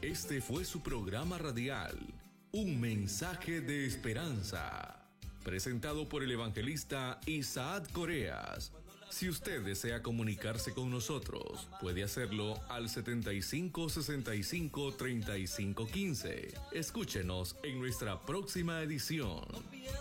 Este fue su programa radial, Un Mensaje de Esperanza, presentado por el evangelista Isaac Coreas. Si usted desea comunicarse con nosotros, puede hacerlo al 75 65 35 15. Escúchenos en nuestra próxima edición.